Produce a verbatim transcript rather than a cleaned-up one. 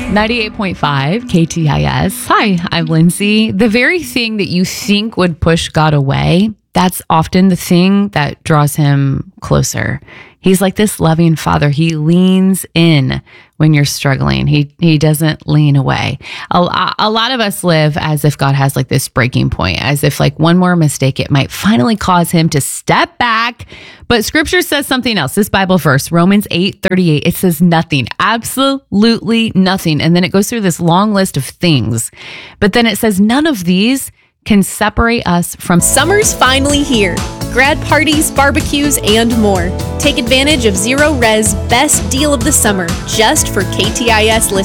ninety-eight point five K T I S. Hi, I'm Lindsay. The very thing that you think would push God away, that's often the thing that draws him closer. He's like this loving father. He leans in when you're struggling. He he doesn't lean away. A, a lot of us live as if God has like this breaking point, as if like one more mistake, it might finally cause him to step back. But scripture says something else. This Bible verse, Romans eight thirty-eight, it says nothing, absolutely nothing. And then it goes through this long list of things. But then it says none of these can separate us from Summer's finally here. Grad parties, barbecues, and more. Take advantage of Zero Res best deal of the summer just for K T I S listeners.